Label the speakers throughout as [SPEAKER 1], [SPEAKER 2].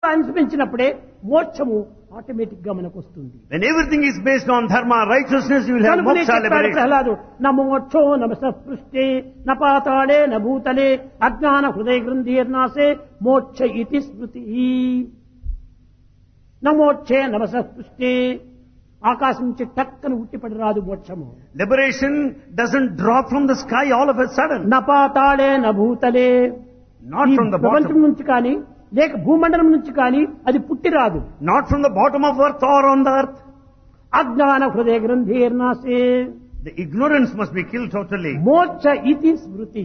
[SPEAKER 1] అనుసరించినప్పుడే మోక్షము ఆటోమేటిక్ గా మనకు వస్తుంది.
[SPEAKER 2] When everything is based on dharma, righteousness, you will have
[SPEAKER 1] కనుకనే
[SPEAKER 2] moksha
[SPEAKER 1] చెప్పాడు
[SPEAKER 2] liberation.
[SPEAKER 1] ప్రహ్లాదు, న మోక్షో నమస పృష్ఠే న పాతాళే న భూతలే అజ్ఞాన హృదయ గ్రంథిర్నాశే మోక్ష ఇతి స్మృతి. న మోక్షే నమస పృష్ఠే, ఆకాశం నుంచి టక్కన ఉట్టిపడి రాదు మోక్షము.
[SPEAKER 2] Liberation doesn't drop from the sky all of a sudden.
[SPEAKER 1] న పాతాళే న భూతలే,
[SPEAKER 2] Not
[SPEAKER 1] ఈ
[SPEAKER 2] from the
[SPEAKER 1] ప్రపంచం
[SPEAKER 2] bottom.
[SPEAKER 1] నుంచి కానీ లేక భూమండలం నుంచి కానీ అది పుట్టి రాదు.
[SPEAKER 2] Not from the bottom of earth or on the earth.
[SPEAKER 1] అజ్ఞాన హృదయ గ్రంథిర్నాశే
[SPEAKER 2] The ignorance must be killed totally.
[SPEAKER 1] మోక్ష ఇతి స్మృతి.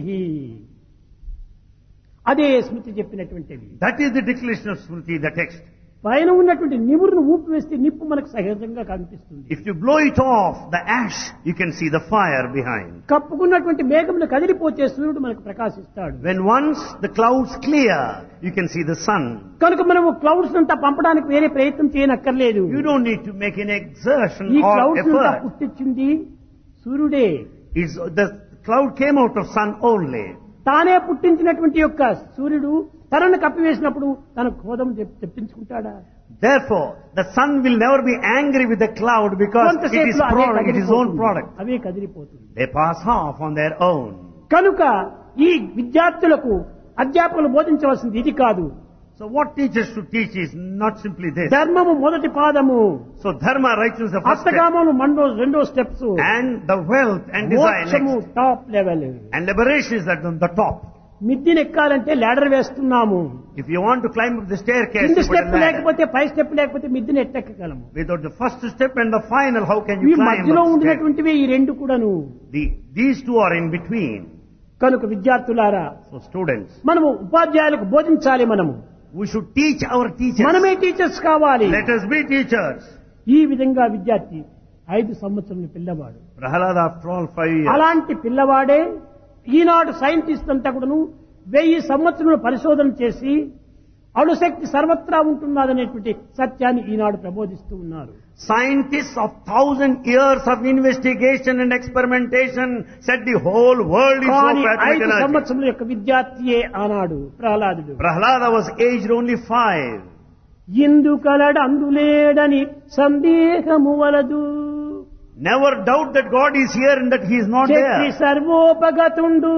[SPEAKER 1] అదే స్మృతి చెప్పినటువంటిది.
[SPEAKER 2] That is the declaration of Smriti, the text.
[SPEAKER 1] పైన ఉన్నటువంటి నివురును ఊపివేస్తే నిప్పు మనకు సహజంగా కనిపిస్తుంది.
[SPEAKER 2] If you blow it off, the ash, you can see the fire behind.
[SPEAKER 1] కప్పుకున్నటువంటి మేఘములు కదిలిపోతే సూర్యుడు మనకు ప్రకాశిస్తాడు.
[SPEAKER 2] When once the clouds clear, you can see the sun.
[SPEAKER 1] కనుక మనము క్లౌడ్స్ అంతా పంపడానికి వేరే ప్రయత్నం చేయనక్కర్లేదు.
[SPEAKER 2] You don't need to make any exertion
[SPEAKER 1] ఈ
[SPEAKER 2] or
[SPEAKER 1] క్లౌడ్స్ అంతా
[SPEAKER 2] effort.
[SPEAKER 1] పుట్టించింది సూర్యుడే.
[SPEAKER 2] The cloud came out of sun only.
[SPEAKER 1] తానే పుట్టించినటువంటి యొక్క సూర్యుడు తనను కప్పివేసినప్పుడు తన క్రోధం తెప్పించుకుంటాడా?
[SPEAKER 2] Therefore, the sun will never be angry with the cloud because it is product, it is own product.
[SPEAKER 1] Away కదిలిపోతుంది.
[SPEAKER 2] They pass off on their own.
[SPEAKER 1] కనుక ఈ విద్యార్థులకు అధ్యాపకులు బోధించవలసింది ఇది కాదు.
[SPEAKER 2] So what teachers should teach is not simply this.
[SPEAKER 1] ధర్మము మొదటి పాదము,
[SPEAKER 2] So dharma, righteousness is the first step.
[SPEAKER 1] అర్థకామము రెండో steps,
[SPEAKER 2] And the wealth and desire
[SPEAKER 1] మోక్షము
[SPEAKER 2] next.
[SPEAKER 1] Top level.
[SPEAKER 2] And liberation is at the top.
[SPEAKER 1] మిద్దిని ఎక్కాలంటే ladder వేస్తున్నాము.
[SPEAKER 2] If you want to climb up the staircase,
[SPEAKER 1] కింది
[SPEAKER 2] you put a
[SPEAKER 1] step
[SPEAKER 2] ladder.
[SPEAKER 1] లేకపోతే పై step లేకపోతే మిద్దిని ఎట్టెక్కగలము.
[SPEAKER 2] Without the first step and the final, how can
[SPEAKER 1] ఈ
[SPEAKER 2] you climb
[SPEAKER 1] మధ్యలో
[SPEAKER 2] up the stairs?
[SPEAKER 1] ఉండినటువంటివి ఈ రెండు కూడాను.
[SPEAKER 2] These two are in between.
[SPEAKER 1] కనుక విద్యార్థులారా,
[SPEAKER 2] So students,
[SPEAKER 1] మనము ఉపాధ్యాయులకు బోధించాలి. మనము
[SPEAKER 2] we should teach our teachers.
[SPEAKER 1] మనమే టీచర్స్ కావాలి.
[SPEAKER 2] Let us be teachers.
[SPEAKER 1] ఈ విధంగా విద్యార్థి 5 సంవత్సరాల పిల్లవాడు.
[SPEAKER 2] Prahalada, after all, 5 years.
[SPEAKER 1] అలాంటి పిల్లవాడే ఈనాడు సైంటిస్ట్ అంతా కూడాను 1000 సంవత్సరాలు పరిశోధన చేసి అణుశక్తి సర్వత్రా ఉంటున్నదనేటువంటి సత్యాన్ని ఈనాడు ప్రబోధిస్తూ ఉన్నారు.
[SPEAKER 2] Scientists of 1000 years of investigation and experimentation said the whole world is
[SPEAKER 1] కానీ
[SPEAKER 2] of atomic
[SPEAKER 1] 5
[SPEAKER 2] energy.
[SPEAKER 1] సంవత్సరాల యొక్క విద్యార్థియే ఆనాడు ప్రహ్లాదుడు.
[SPEAKER 2] Prahalada was aged only 5.
[SPEAKER 1] ఇందు కలడు అందులేడని సందేహము వలదు,
[SPEAKER 2] Never doubt that God is here and that He is not
[SPEAKER 1] Shakti
[SPEAKER 2] there.
[SPEAKER 1] సర్వోపగతుండు,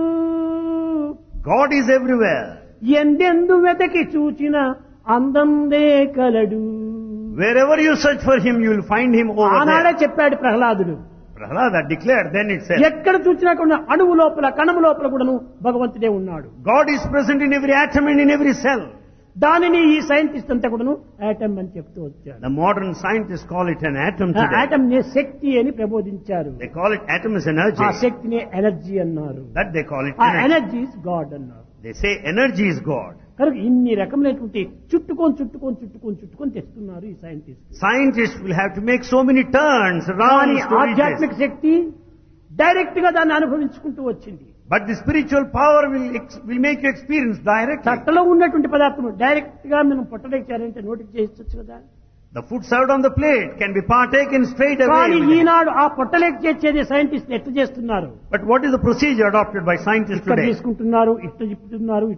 [SPEAKER 2] God is everywhere.
[SPEAKER 1] ఎందెందు వెతకి చూచిన అందందే కలడు.
[SPEAKER 2] Wherever you search for Him, you will find Him over
[SPEAKER 1] ఆనాడే
[SPEAKER 2] there.
[SPEAKER 1] చెప్పాడు ప్రహ్లాదుడు.
[SPEAKER 2] Prahalada declared, then it said,
[SPEAKER 1] ఎక్కడ చూసినా కూడా అణువు లోపల కణము లోపల కూడాను భగవంతుడే ఉన్నాడు.
[SPEAKER 2] God is present in every atom and in every cell.
[SPEAKER 1] దానిని ఈ సైంటిస్ట్ అంతా కూడాను ఆటమ్ అని చెప్తూ వచ్చాడు.
[SPEAKER 2] The modern scientists call it an atom
[SPEAKER 1] ఆ
[SPEAKER 2] today.
[SPEAKER 1] ఆటమ్ నే శక్తి అని ప్రబోధించారు.
[SPEAKER 2] They call it atom is energy.
[SPEAKER 1] ఆ శక్తిని ఎనర్జీ అన్నారు.
[SPEAKER 2] That they call it
[SPEAKER 1] ఆ
[SPEAKER 2] energy.
[SPEAKER 1] ఎనర్జీ ఇస్ గాడ్ అన్నారు.
[SPEAKER 2] They say energy is God.
[SPEAKER 1] కనుక ఇన్ని రకమైనటువంటి చుట్టుకొని తెస్తున్నారు ఈ scientist.
[SPEAKER 2] Scientists will have to make so many turns
[SPEAKER 1] కానీ
[SPEAKER 2] around to reach
[SPEAKER 1] ఆధ్యాత్మిక
[SPEAKER 2] this.
[SPEAKER 1] శక్తి డైరెక్ట్ గా దాన్ని అనుభవించుకుంటూ వచ్చింది.
[SPEAKER 2] But the spiritual power will make you experience directly.
[SPEAKER 1] తట్టలో ఉన్నటువంటి పదార్థం డైరెక్ట్ గా మనం పొట్టలేచారంటే నోటికి చేయొచ్చు కదా.
[SPEAKER 2] The food served on the plate can be partaken straight
[SPEAKER 1] కానీ
[SPEAKER 2] away.
[SPEAKER 1] ఈనాడు ఆ పొట్టలేక చేసేది సైంటిస్ట్ ఎట్లా చేస్తున్నారు?
[SPEAKER 2] But what is the procedure adopted by scientists
[SPEAKER 1] ఇక్కడ
[SPEAKER 2] today?
[SPEAKER 1] తీసుకుంటున్నారు, ఇట్లా తిప్పుతున్నారు,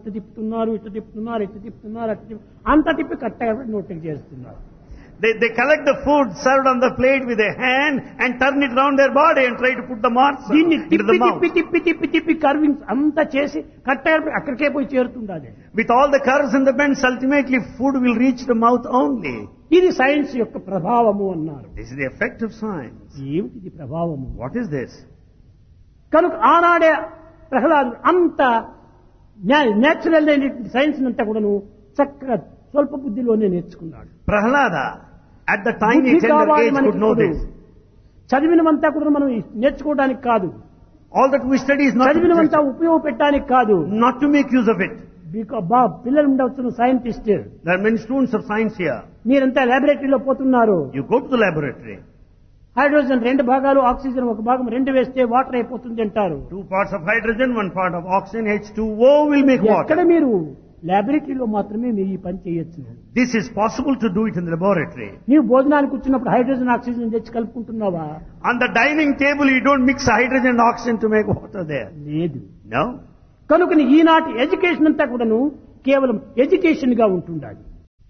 [SPEAKER 1] అంత తిప్పి కట్టగా నోటికి చేస్తున్నారు.
[SPEAKER 2] They collect the food served on the plate with a hand and turn it around their body and try to put the marks
[SPEAKER 1] దీన్ని
[SPEAKER 2] into the mouth.
[SPEAKER 1] తిప్పి curvings అంతా చేసి కట్టగా అక్కడికే పోయి చేరుతుండాలి.
[SPEAKER 2] With all the curves and the bends, ultimately food will reach the mouth only.
[SPEAKER 1] ఇది science యొక్క ప్రభావము అన్నారు.
[SPEAKER 2] This is the effect of science.
[SPEAKER 1] ఏమిటిది ప్రభావము?
[SPEAKER 2] What is this?
[SPEAKER 1] కనుక ఆనాడే ప్రహ్లాదు అంత నేచురల్ అయినటువంటి సైన్స్ అంతా కూడాను చక్కగా స్వల్ప బుద్ధిలోనే నేర్చుకున్నాడు.
[SPEAKER 2] Prahalada, at the tiny
[SPEAKER 1] బుద్ధి
[SPEAKER 2] tender
[SPEAKER 1] కావాలి
[SPEAKER 2] age,
[SPEAKER 1] మనకి
[SPEAKER 2] could know
[SPEAKER 1] ఇప్పుడు.
[SPEAKER 2] this.
[SPEAKER 1] చదివినవంతా కూడా మనం నేర్చుకోవడానికి కాదు,
[SPEAKER 2] All that we study is not
[SPEAKER 1] చదివినవంతా ఉపయోగపెట్టడానికి కాదు.
[SPEAKER 2] to make use of it.
[SPEAKER 1] పిల్లలు ఉండవచ్చు scientist,
[SPEAKER 2] There are many students of science here.
[SPEAKER 1] మీరంతా లాబొరేటరీలో పోతున్నారు.
[SPEAKER 2] You go to the laboratory.
[SPEAKER 1] Hydrogen 2 భాగాలు, ఆక్సిజన్ 1 భాగం, 2 వేస్తే వాటర్ అయిపోతుంది అంటారు.
[SPEAKER 2] 2 parts of hydrogen, 1 part of oxygen, H2O will make
[SPEAKER 1] ఎక్కడ
[SPEAKER 2] water.
[SPEAKER 1] మీరు లాబొరేటరీలో మాత్రమే మీరు ఈ పని చేయొచ్చు.
[SPEAKER 2] This is possible to do it in the laboratory.
[SPEAKER 1] నీవు భోజనానికి వచ్చినప్పుడు హైడ్రోజన్ ఆక్సిజన్ తెచ్చి కలుపుకుంటున్నావా?
[SPEAKER 2] On the dining table, you don't mix hydrogen and oxygen to make water there.
[SPEAKER 1] లేదు.
[SPEAKER 2] No.
[SPEAKER 1] కనుక ఈనాటి ఎడ్యుకేషన్ అంతా కూడాను కేవలం ఎడ్యుకేషన్ గా ఉంటుండాలి.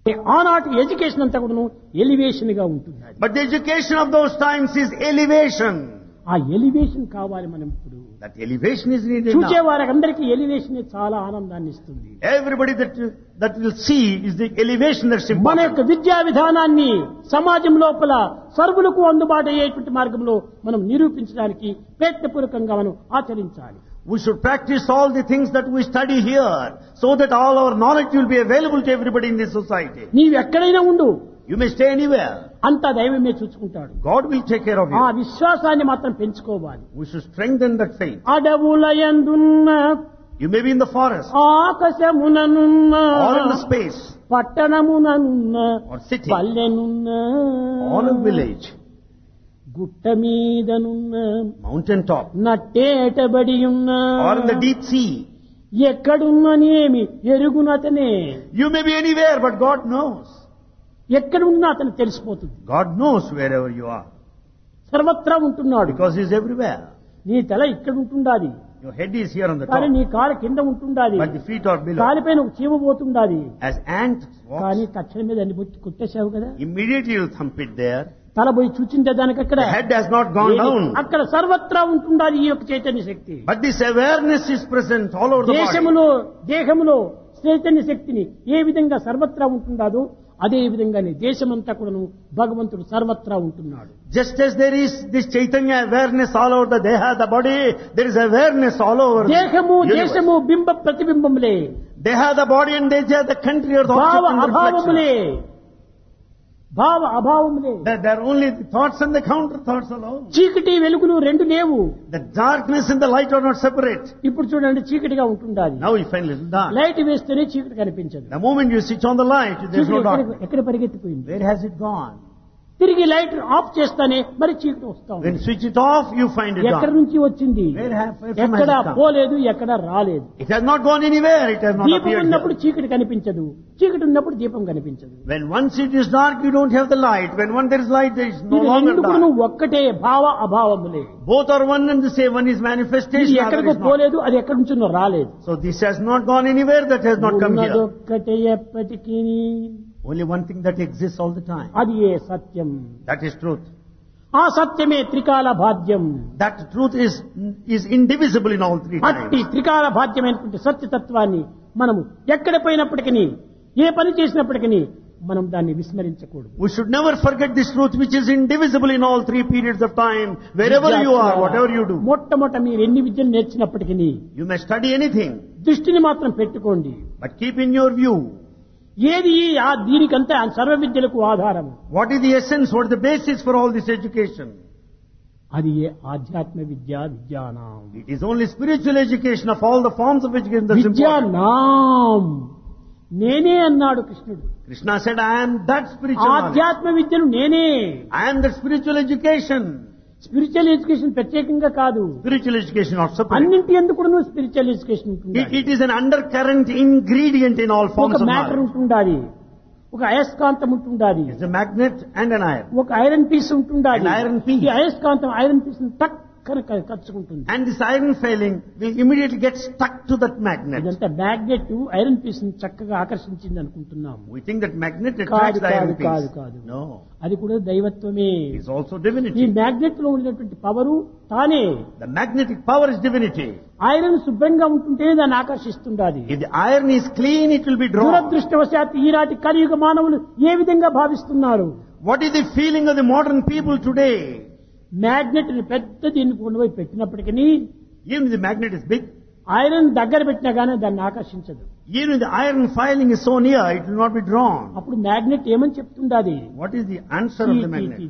[SPEAKER 1] ఆనాటి ఎడ్యుకేషన్ అంతా కూడా ఎలివేషన్ గా ఉంటుంది.
[SPEAKER 2] But the education of those times is elevation.
[SPEAKER 1] ఆ ఎలివేషన్ కావాలి మనం ఇప్పుడు.
[SPEAKER 2] That elevation is needed
[SPEAKER 1] చూసే
[SPEAKER 2] now.
[SPEAKER 1] వారందరికీ ఎలివేషన్ చాలా ఆనందాన్ని ఇస్తుంది.
[SPEAKER 2] Everybody that will see is the elevation that's
[SPEAKER 1] మన యొక్క
[SPEAKER 2] important.
[SPEAKER 1] విద్యా విధానాన్ని సమాజం లోపల సర్వులకు అందుబాటు అయ్యేటువంటి మార్గంలో మనం నిరూపించడానికి ప్రయత్నపూర్వకంగా మనం ఆచరించాలి.
[SPEAKER 2] We should practice all the things that we study here so that all our knowledge will be available to everybody in this society.
[SPEAKER 1] నీవు ఎక్కడైనా ఉండు,
[SPEAKER 2] You may stay anywhere.
[SPEAKER 1] అంతా దైవమే చూసుకుంటాడు.
[SPEAKER 2] God will take care of
[SPEAKER 1] ఆ
[SPEAKER 2] you.
[SPEAKER 1] విశ్వాసాన్ని మాత్రం పెంచుకోవాలి.
[SPEAKER 2] We should strengthen that faith.
[SPEAKER 1] అడవులయందున్న
[SPEAKER 2] You may be in the forest
[SPEAKER 1] ఆకాశముననున్న
[SPEAKER 2] or in the space
[SPEAKER 1] పట్టణముననున్న
[SPEAKER 2] or city
[SPEAKER 1] పల్లెనున్న
[SPEAKER 2] or a village,
[SPEAKER 1] గుట్ట మీదనున్న
[SPEAKER 2] mountain top
[SPEAKER 1] నట్టేటబడి ఉన్న
[SPEAKER 2] or in the deep sea.
[SPEAKER 1] ఎక్కడున్ననేమి ఎరుగునతనే.
[SPEAKER 2] You may be anywhere, but God knows.
[SPEAKER 1] ఎక్కడున్నా అతను తెలిసిపోతుంది.
[SPEAKER 2] God knows wherever you are
[SPEAKER 1] సర్వత్రా ఉంటున్నాడు.
[SPEAKER 2] because He is everywhere.
[SPEAKER 1] నీ తల ఇక్కడ ఉంటుండాది,
[SPEAKER 2] Your head is here on the
[SPEAKER 1] కానీ
[SPEAKER 2] top,
[SPEAKER 1] నీ కాలు కింద ఉంటుండాది,
[SPEAKER 2] but the feet are below.
[SPEAKER 1] కాలిపైన ఒక చీమ పోతుండాది.
[SPEAKER 2] As ant
[SPEAKER 1] కానీ
[SPEAKER 2] walks,
[SPEAKER 1] తక్షణ మీద అన్ని బొచ్చి కుట్టేశావు కదా.
[SPEAKER 2] immediately you thump it there.
[SPEAKER 1] తల పోయి చూచింటే దానికి అక్కడ
[SPEAKER 2] The head has not gone down.
[SPEAKER 1] అక్కడ సర్వత్రా ఉంటుండాలి ఈ యొక్క చైతన్య శక్తి.
[SPEAKER 2] But this awareness is present all over the body.
[SPEAKER 1] దేహములో చైతన్య శక్తిని ఏ విధంగా సర్వత్రా ఉంటుండాదో అదే విధంగానే దేశమంతా కూడాను భగవంతుడు సర్వత్రా ఉంటున్నాడు.
[SPEAKER 2] Just as there is this Chaitanya awareness all over the Deha, the body, there is awareness all over the
[SPEAKER 1] దేహము
[SPEAKER 2] universe.
[SPEAKER 1] దేశము బింబ ప్రతిబింబములే,
[SPEAKER 2] Deha, the body, and Deja, the country or the
[SPEAKER 1] భావ
[SPEAKER 2] object and reflection.
[SPEAKER 1] అభావములే, భావ అభావములే.
[SPEAKER 2] There are only the thoughts and the counter thoughts alone.
[SPEAKER 1] చీకటి వెలుగులు రెండు లేవు.
[SPEAKER 2] The darkness and the light are not separate.
[SPEAKER 1] ఇప్పుడు చూడండి చీకటిగా ఉంటుండాలి.
[SPEAKER 2] Now you find little dark.
[SPEAKER 1] Light వేస్తేనే చీకటి కనిపించదు.
[SPEAKER 2] The moment you switch on the light, there is no
[SPEAKER 1] చీకటి
[SPEAKER 2] darkness.
[SPEAKER 1] ఎక్కడ పరిగెత్తిపోయింది.
[SPEAKER 2] Where has it gone?
[SPEAKER 1] తిరిగి లైట్ ఆఫ్ చేస్తానే మరి చీకటి వస్తా ఉంది.
[SPEAKER 2] When you switch it off, you find it
[SPEAKER 1] ఎక్కడి
[SPEAKER 2] dark.
[SPEAKER 1] నుంచి వచ్చింది,
[SPEAKER 2] Where from has
[SPEAKER 1] ఎక్కడ
[SPEAKER 2] it come?
[SPEAKER 1] పోలేదు, ఎక్కడ రాలేదు.
[SPEAKER 2] It has not gone anywhere. It has not
[SPEAKER 1] దీపం
[SPEAKER 2] appeared
[SPEAKER 1] ఉన్నప్పుడు
[SPEAKER 2] here.
[SPEAKER 1] చీకటి కనిపించదు, చీకటి ఉన్నప్పుడు దీపం కనిపించదు.
[SPEAKER 2] When once it is dark, you don't have the light. When there is light, there is no
[SPEAKER 1] ఇది
[SPEAKER 2] longer
[SPEAKER 1] ఎందుకు
[SPEAKER 2] dark.
[SPEAKER 1] ఒక్కటే భావ అభావములే.
[SPEAKER 2] Both are one and the same. One is
[SPEAKER 1] ఇది
[SPEAKER 2] manifestation, other
[SPEAKER 1] ఎక్కడికో
[SPEAKER 2] is not.
[SPEAKER 1] పోలేదు, అది ఎక్కడి నుంచో రాలేదు.
[SPEAKER 2] So this has not gone anywhere. That has not come here.
[SPEAKER 1] ఉన్నదొక్కటే ఎప్పటికీ,
[SPEAKER 2] Only one thing that exists all the time.
[SPEAKER 1] అది ఏ సత్యం.
[SPEAKER 2] That is truth.
[SPEAKER 1] ఆ సత్యమే త్రికాల బాధ్యం.
[SPEAKER 2] That truth is indivisible in all three
[SPEAKER 1] అట్టి
[SPEAKER 2] times.
[SPEAKER 1] త్రికాల బాధ్యమైనటువంటి సత్యతత్వాన్ని మనము ఎక్కడ పోయినప్పటికీ, ఏ పని చేసినప్పటికీ మనం దాన్ని విస్మరించకూడదు.
[SPEAKER 2] We should never forget this truth which is indivisible in all three periods of time. Wherever you are, whatever you do.
[SPEAKER 1] మొట్టమొదట మీరు ఎన్ని విద్యలు నేర్చినప్పటికీ
[SPEAKER 2] You may study anything,
[SPEAKER 1] దృష్టిని మాత్రం పెట్టుకోండి.
[SPEAKER 2] but keep in your view.
[SPEAKER 1] ఏది దీనికంతా సర్వ విద్యలకు ఆధారం.
[SPEAKER 2] What is the essence? What is the basis for all this education?
[SPEAKER 1] అది ఏ ఆధ్యాత్మ విజ్ఞానం.
[SPEAKER 2] It is only spiritual education of all the forms of education that's important.
[SPEAKER 1] విజ్ఞానం నేనే అన్నాడు కృష్ణుడు.
[SPEAKER 2] Krishna said, I am that spiritual knowledge.
[SPEAKER 1] ఆధ్యాత్మ విద్యను నేనే.
[SPEAKER 2] I am that spiritual education.
[SPEAKER 1] Spiritual education ప్రత్యేకంగా కాదు,
[SPEAKER 2] Spiritual education not separate.
[SPEAKER 1] అన్నింటి ఎందుకు స్పిరిచువల్ ఎడ్యుకేషన్ ఉంటుంది.
[SPEAKER 2] It is an undercurrent ingredient in all forms
[SPEAKER 1] ఒక
[SPEAKER 2] of
[SPEAKER 1] మ్యాటర్
[SPEAKER 2] knowledge.
[SPEAKER 1] ఉంటుండాలి, ఒక అయస్కాంతం ఉంటుండాలి,
[SPEAKER 2] It's a magnet and an iron.
[SPEAKER 1] ఒక ఐరన్ పీస్ ఉంటుండాలి.
[SPEAKER 2] An iron piece.
[SPEAKER 1] ఈ అయస్కాంతం ఐరన్ పీస్ టక్కన కలుసుకుంటుంది.
[SPEAKER 2] And this iron failing will immediately get stuck to that magnet.
[SPEAKER 1] ఇదంతా మ్యాగ్నెట్ ఐరన్ పీస్ చక్కగా ఆకర్షించింది అనుకుంటున్నాము.
[SPEAKER 2] We think that magnet
[SPEAKER 1] కాదు
[SPEAKER 2] attracts the iron
[SPEAKER 1] కాదు
[SPEAKER 2] piece.
[SPEAKER 1] కాదు.
[SPEAKER 2] No.
[SPEAKER 1] అది కూడా దైవత్వమే.
[SPEAKER 2] It's also
[SPEAKER 1] ఈ
[SPEAKER 2] divinity.
[SPEAKER 1] మ్యాగ్నెట్ లో ఉన్నటువంటి పవరు తానే.
[SPEAKER 2] The magnetic power is divinity.
[SPEAKER 1] Iron శుభ్రంగా ఉంటుంటే దాన్ని ఆకర్షిస్తుండాలి.
[SPEAKER 2] If the iron is clean, it will be drawn.
[SPEAKER 1] దురదృష్టవశాత్తు ఈనాటి కలియుగ మానవులు ఏ విధంగా భావిస్తున్నారు?
[SPEAKER 2] What is the feeling of the modern people today?
[SPEAKER 1] Magnet పెద్ద దీన్ని కొండపోయి పెట్టినప్పటికీ
[SPEAKER 2] Even if the magnet is big,
[SPEAKER 1] iron దగ్గర పెట్టినా గానీ దాన్ని ఆకర్షించదు.
[SPEAKER 2] even if the iron filing is so near, it will not be drawn.
[SPEAKER 1] అప్పుడు మ్యాగ్నెట్ ఏమని చెప్తుండాది?
[SPEAKER 2] What is the answer of the magnet?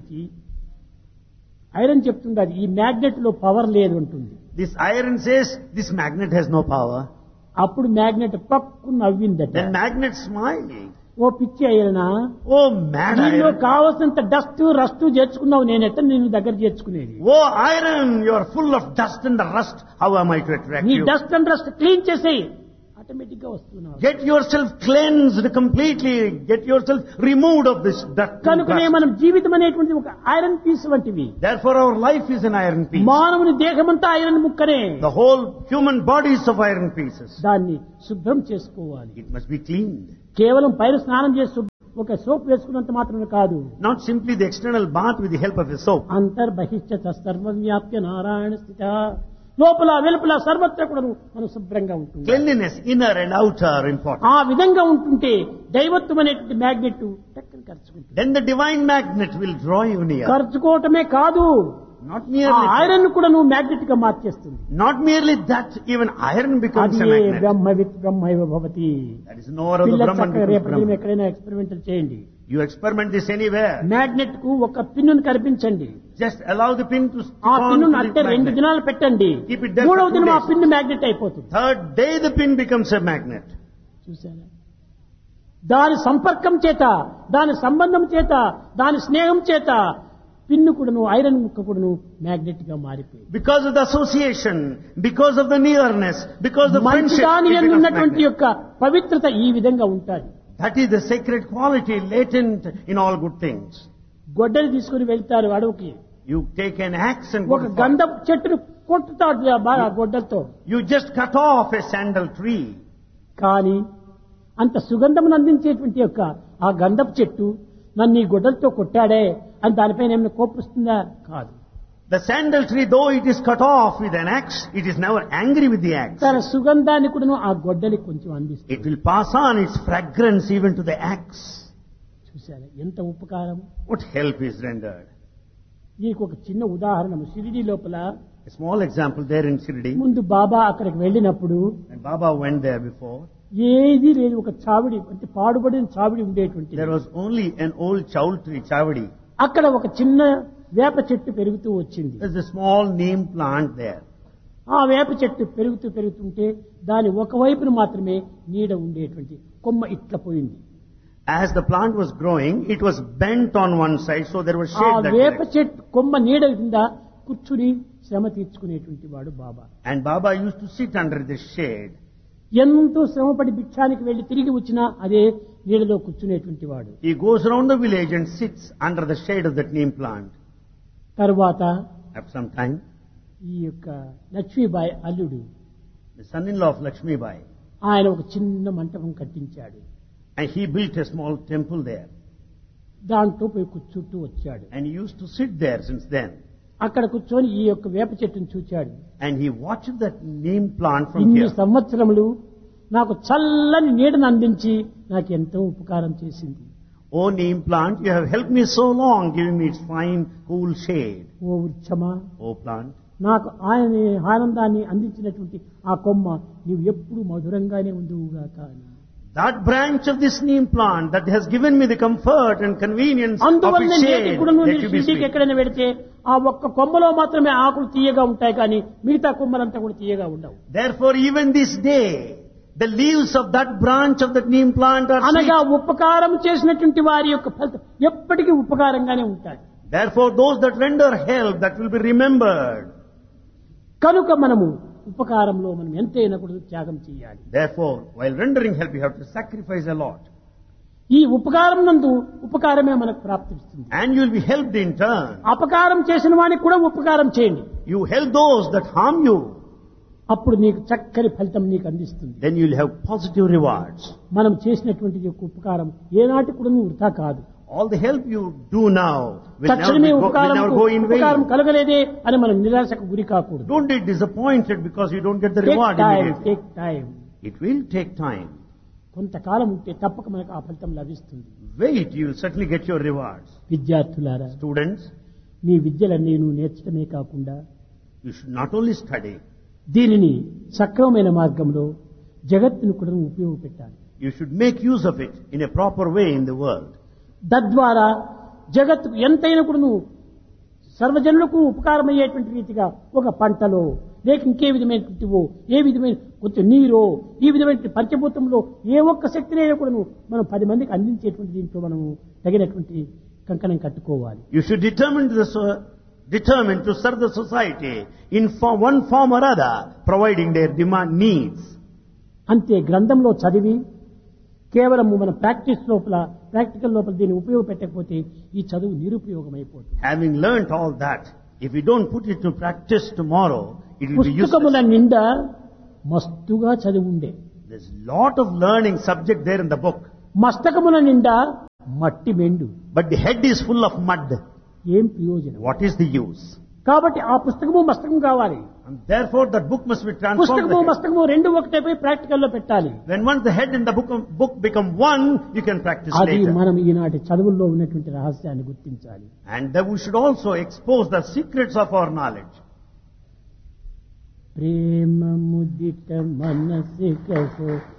[SPEAKER 1] Iron చెప్తుండాది ఈ magnet లో పవర్ లేదు అంటుంది.
[SPEAKER 2] This iron says this magnet has no power.
[SPEAKER 1] అప్పుడు magnet పక్కు నవ్విందట.
[SPEAKER 2] Then magnet smiling.
[SPEAKER 1] ఓ పిచ్చి ఐరనా,
[SPEAKER 2] Oh mad
[SPEAKER 1] దీనిలో
[SPEAKER 2] iron.
[SPEAKER 1] కావలసినంత డస్ట్ రస్ట్ చేర్చుకున్నావు, నేనెత్త నేను దగ్గర చేర్చుకునేది.
[SPEAKER 2] Oh iron, you are full of dust and the rust. How am I to attract
[SPEAKER 1] నీ
[SPEAKER 2] you?
[SPEAKER 1] Dust and rust clean చేసేయి, automatic గా వస్తున్నావు.
[SPEAKER 2] Get yourself cleansed completely. Get yourself removed of this dust.
[SPEAKER 1] కనుకనే మనం జీవితం అనేటువంటి ఒక iron piece వంటివి.
[SPEAKER 2] Therefore our life is an iron piece.
[SPEAKER 1] మానవుని దేహమంతా iron ముక్కనే.
[SPEAKER 2] The whole human body is of iron pieces.
[SPEAKER 1] దాన్ని శుభ్రం చేసుకోవాలి.
[SPEAKER 2] It must be cleaned.
[SPEAKER 1] కేవలం పైన స్నానం చేసి ఒక సోప్ వేసుకున్నంత మాత్రమే కాదు.
[SPEAKER 2] Not simply the external bath with the help of a soap.
[SPEAKER 1] అంతర్బహిష్ట సర్వవ్యాప్య Narayana స్థిత. లోపల వెలుపల సర్వత్రా కూడా మనం శుభ్రంగా ఉంటుంది.
[SPEAKER 2] Cleanliness, inner and outer, are important.
[SPEAKER 1] ఆ విధంగా ఉంటుంటే దైవత్వం అనేటువంటి magnet టక్కని ఖర్చుకుంటుంది.
[SPEAKER 2] Then the divine magnet will draw you near.
[SPEAKER 1] ఖర్చుకోవటమే కాదు,
[SPEAKER 2] Not
[SPEAKER 1] ఆ
[SPEAKER 2] merely
[SPEAKER 1] ఐరన్ కూడా నువ్వు మ్యాగ్నెట్ గా మార్చేస్తుంది.
[SPEAKER 2] Not merely that, even iron becomes
[SPEAKER 1] అది
[SPEAKER 2] a magnet.
[SPEAKER 1] బ్రహ్మవిత్ బ్రహ్మైవ Bhavati.
[SPEAKER 2] That is no other
[SPEAKER 1] పిల్లలు
[SPEAKER 2] Brahman
[SPEAKER 1] చక్కగా
[SPEAKER 2] becomes
[SPEAKER 1] రేపటి
[SPEAKER 2] Brahman.
[SPEAKER 1] ఎక్కడైనా ఎక్స్పెరిమెంటల్ చేయండి.
[SPEAKER 2] You experiment this anywhere.
[SPEAKER 1] Magnet కు ఒక పిన్నును కనిపించండి.
[SPEAKER 2] Just allow the pin to stick
[SPEAKER 1] ఆ
[SPEAKER 2] on
[SPEAKER 1] పిన్నును
[SPEAKER 2] to
[SPEAKER 1] అట్టే
[SPEAKER 2] the
[SPEAKER 1] 2
[SPEAKER 2] magnet.
[SPEAKER 1] దినాలు పెట్టండి.
[SPEAKER 2] Keep it there for
[SPEAKER 1] 3వ
[SPEAKER 2] 2
[SPEAKER 1] దినం ఆ
[SPEAKER 2] days.
[SPEAKER 1] పిన్ను మ్యాగ్నెట్ అయిపోతుంది.
[SPEAKER 2] Third day the pin becomes a magnet.
[SPEAKER 1] చూసారా? దాని సంపర్కం చేత, దాని సంబంధం చేత, దాని స్నేహం చేత పిన్ను కూడాను ఐరన్ ముక్క కూడాను మ్యాగ్నెట్ గా మారిపోయింది.
[SPEAKER 2] Because of the association, because of the nearness, because of the friendship,
[SPEAKER 1] మంచిదాని
[SPEAKER 2] it
[SPEAKER 1] యందు
[SPEAKER 2] becomes
[SPEAKER 1] ఉన్నటువంటి
[SPEAKER 2] magnet.
[SPEAKER 1] యొక్క పవిత్రత ఈ విధంగా ఉంటుంది.
[SPEAKER 2] That is the sacred quality latent in all good things.
[SPEAKER 1] గొడ్డలి తీసుకుని వెళ్తారు అడవికి.
[SPEAKER 2] You take an axe and go
[SPEAKER 1] ఒక
[SPEAKER 2] to forest.
[SPEAKER 1] గంధపు చెట్టును కొట్టుతాడు బాగా గొడ్డలతో.
[SPEAKER 2] You just cut off a sandal tree.
[SPEAKER 1] కానీ అంత సుగంధమును అందించేటువంటి యొక్క ఆ గంధపు చెట్టు నన్ను ఈ గొడ్డలతో కొట్టాడే అని దానిపైన ఏమైనా కోపిస్తుందా? కాదు.
[SPEAKER 2] The sandal tree, though it is cut off with an axe, it is never angry with the axe.
[SPEAKER 1] తన సుగంధాన్ని కూడా ఆ గొడ్డలి కొంచెం అందిస్తుంది.
[SPEAKER 2] It will pass on its fragrance even to the axe.
[SPEAKER 1] చూసారా ఎంత ఉపకారం?
[SPEAKER 2] What help is rendered?
[SPEAKER 1] నీకు ఒక చిన్న ఉదాహరణ. షిరిడి లోపల
[SPEAKER 2] A small example there in Shirdi.
[SPEAKER 1] ముందు బాబా అక్కడికి వెళ్ళినప్పుడు
[SPEAKER 2] When Baba went there before,
[SPEAKER 1] ఏది లేదు, ఒక చావిడి అంటే పాడుబడిన చావిడి ఉండేటువంటి.
[SPEAKER 2] there was only an old chaul tree, chavadi.
[SPEAKER 1] అక్కడ ఒక చిన్న వేప చెట్టు పెరుగుతూ వచ్చింది.
[SPEAKER 2] There's a small neem plant there.
[SPEAKER 1] ఆ వేప చెట్టు పెరుగుతుంటే దాని ఒకవైపున మాత్రమే నీడ ఉండేటువంటి కొమ్మ ఇట్లా పోయింది.
[SPEAKER 2] As the plant was growing, it was bent on one side, so there was
[SPEAKER 1] ఆ
[SPEAKER 2] shade that
[SPEAKER 1] వేప
[SPEAKER 2] direction.
[SPEAKER 1] చెట్టు కొమ్మ నీడ కింద కూర్చుని శ్రమ తీర్చుకునేటువంటి వాడు బాబా.
[SPEAKER 2] And Baba used to sit under the shade.
[SPEAKER 1] ఎంతో శ్రమపడి భిక్షానికి వెళ్లి తిరిగి వచ్చినా అదే నీడలో కూర్చునేటువంటి వాడు.
[SPEAKER 2] He goes around the village and sits under the shade of that neem plant.
[SPEAKER 1] తర్వాత
[SPEAKER 2] After some time,
[SPEAKER 1] ఈ యొక్క లక్ష్మీబాయి అల్లుడు
[SPEAKER 2] the son-in-law of Lakshmi Bai,
[SPEAKER 1] ఆయన ఒక చిన్న మంటపం కట్టించాడు.
[SPEAKER 2] and he built a small temple there.
[SPEAKER 1] దాంట్లో పోయి కూర్చుంటూ వచ్చాడు.
[SPEAKER 2] And he used to sit there since then.
[SPEAKER 1] అక్కడ కూర్చొని ఈ యొక్క వేప చెట్టును చూచాడు.
[SPEAKER 2] And he watched that neem plant from
[SPEAKER 1] ఇన్ని
[SPEAKER 2] here.
[SPEAKER 1] సంవత్సరములు నాకు చల్లని నీడను అందించి నాకు ఎంతో ఉపకారం చేసింది.
[SPEAKER 2] Oh neem plant, you have helped me so long, giving me its fine, cool shade.
[SPEAKER 1] Oh వృక్షమా,
[SPEAKER 2] Oh plant,
[SPEAKER 1] నాకు ఆయన ఆనందాన్ని అందించినటువంటి ఆ కొమ్మ నీవు ఎప్పుడు మధురంగానే ఉండువుగాక అని.
[SPEAKER 2] that branch of this neem plant that has given me the comfort and convenience of
[SPEAKER 1] అందువల్ల
[SPEAKER 2] its
[SPEAKER 1] నేటి
[SPEAKER 2] shade,
[SPEAKER 1] కూడా నువ్వు
[SPEAKER 2] let you be
[SPEAKER 1] షిరిడీకి
[SPEAKER 2] sweet.
[SPEAKER 1] ఎక్కడైనా పెడితే ఆ ఒక్క కొమ్మలో మాత్రమే ఆకులు తీయగా ఉంటాయి, కానీ మిగతా కొమ్మలంతా కూడా తీయగా ఉండవు.
[SPEAKER 2] Therefore, even this day, the leaves of that branch of that neem plant are
[SPEAKER 1] అనగా
[SPEAKER 2] sweet.
[SPEAKER 1] ఉపకారం చేసినటువంటి వారి యొక్క ఫలితం ఎప్పటికీ ఉపకారంగానే ఉంటాయి.
[SPEAKER 2] Therefore, those that render help, that will be remembered.
[SPEAKER 1] కనుక మనము ఉపకారంలో మనం ఎంతైనా కూడా త్యాగం చేయాలి.
[SPEAKER 2] Therefore, while rendering help, you have to sacrifice a lot.
[SPEAKER 1] ఈ ఉపకారం నందు ఉపకారమే మనకు ప్రాప్తిస్తుంది.
[SPEAKER 2] And you will be helped in turn.
[SPEAKER 1] అపకారం చేసిన వానికి కూడా ఉపకారం చేయండి,
[SPEAKER 2] You help those that harm you,
[SPEAKER 1] అప్పుడు నీకు చక్కని ఫలితం నీకు అందిస్తుంది.
[SPEAKER 2] then you will have positive rewards.
[SPEAKER 1] మనం చేసినటువంటి యొక్క ఉపకారం ఏనాటి కూడా వృథా కాదు.
[SPEAKER 2] All the help you do now will
[SPEAKER 1] తక్షణమే
[SPEAKER 2] never go in
[SPEAKER 1] ఉపకారం
[SPEAKER 2] vain.
[SPEAKER 1] కలగలేదే అని మనం నిరాశకు గురి కాకూడదు.
[SPEAKER 2] Don't be disappointed because you don't get the reward immediately.
[SPEAKER 1] Take time.
[SPEAKER 2] It will take time.
[SPEAKER 1] కొంతకాలం ఉంటే తప్పక మనకు ఆ ఫలితం లభిస్తుంది.
[SPEAKER 2] Wait, you will certainly get your rewards.
[SPEAKER 1] విద్యార్థులారా,
[SPEAKER 2] Students,
[SPEAKER 1] మీ విద్యలన్నీ నువ్వు నేర్చడమే కాకుండా
[SPEAKER 2] you should not only study,
[SPEAKER 1] దీనిని సక్రమమైన మార్గంలో జగత్తును కూడా ఉపయోగపెట్టాలి.
[SPEAKER 2] you should make use of it in a proper way in the world.
[SPEAKER 1] తద్వారా జగత్తుకు ఎంతైనా కూడా నువ్వు సర్వజనులకు ఉపకారమయ్యేటువంటి రీతిగా ఒక పంటలో లేక ఇంకే విధమైనటువంటివో ఏ విధమైన కొంచెం నీరో ఈ విధమైన పంచభూతంలో ఏ ఒక్క శక్తినైనా కూడా మనం 10 మందికి అందించేటువంటి దీంట్లో మనము తగినటువంటి కంకణం కట్టుకోవాలి.
[SPEAKER 2] You should determine to serve the society in one form or other, providing their demand needs.
[SPEAKER 1] అంతే. గ్రంథంలో చదివి కేవలం మన ప్రాక్టికల్ లోపల దీన్ని ఉపయోగపెట్టకపోతే ఈ చదువు నిరుపయోగమైపోతుంది.
[SPEAKER 2] Having learnt all that, if we don't put it to practice tomorrow, it will be
[SPEAKER 1] పుస్తకముల
[SPEAKER 2] useless.
[SPEAKER 1] నిండా మస్తుగా చదివి ఉండే,
[SPEAKER 2] There's a lot of learning subject there in the book.
[SPEAKER 1] మస్తకముల నిండా మట్టి మెండు.
[SPEAKER 2] But the head is full of mud.
[SPEAKER 1] ఏం ప్రయోజనం?
[SPEAKER 2] What is the use?
[SPEAKER 1] కాబట్టి ఆ పుస్తకము మస్తకం కావాలి.
[SPEAKER 2] And therefore that book must be transformed.
[SPEAKER 1] పుస్తకము మస్తకము రెండు ఒకటైపోయి ప్రాక్టికల్ లో పెట్టాలి.
[SPEAKER 2] When once the head and the book become one, you can practice
[SPEAKER 1] అది
[SPEAKER 2] later.
[SPEAKER 1] మనం ఈనాటి చదువుల్లో ఉన్నటువంటి రహస్యాన్ని గుర్తించాలి.
[SPEAKER 2] And that we should also expose the secrets of our knowledge.
[SPEAKER 1] Prema ముదిట మనసికసు